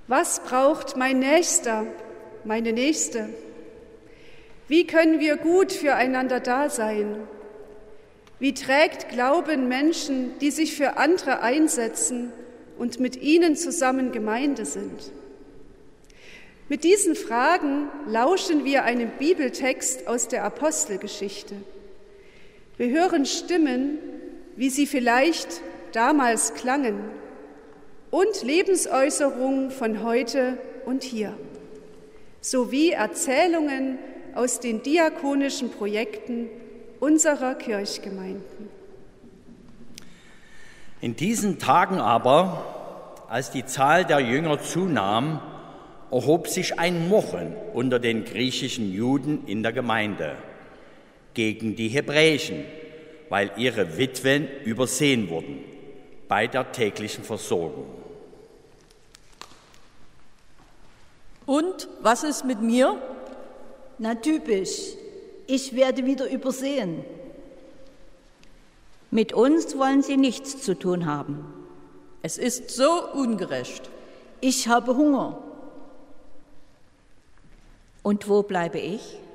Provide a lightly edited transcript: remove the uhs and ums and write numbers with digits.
Was braucht mein Nächster, meine Nächste? Wie können wir gut füreinander da sein? Wie trägt Glauben Menschen, die sich für andere einsetzen und mit ihnen zusammen Gemeinde sind? Mit diesen Fragen lauschen wir einem Bibeltext aus der Apostelgeschichte. Wir hören Stimmen, wie sie vielleicht damals klangen, und Lebensäußerungen von heute und hier, sowie Erzählungen aus den diakonischen Projekten unserer Kirchgemeinden. In diesen Tagen aber, als die Zahl der Jünger zunahm, erhob sich ein Murren unter den griechischen Juden in der Gemeinde gegen die Hebräischen, weil ihre Witwen übersehen wurden bei der täglichen Versorgung. Und was ist mit mir? Na typisch, ich werde wieder übersehen. Mit uns wollen Sie nichts zu tun haben. Es ist so ungerecht. Ich habe Hunger. Und wo bleibe ich?